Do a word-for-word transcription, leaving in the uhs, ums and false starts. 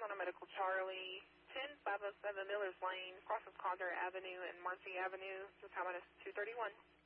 Arizona Medical Charlie, ten five oh seven Millers Lane, crosses Condor Avenue and Marcy Avenue. The time is two thirty-one.